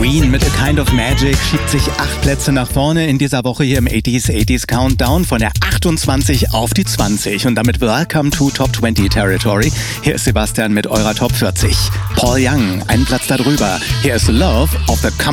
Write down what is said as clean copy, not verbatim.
Queen mit A Kind of Magic schiebt sich 8 Plätze nach vorne in dieser Woche hier im 80s Countdown von der 28 auf die 20 und damit Welcome to Top 20 Territory. Hier ist Sebastian mit eurer Top 40. Paul Young, einen Platz darüber. Hier ist Love of the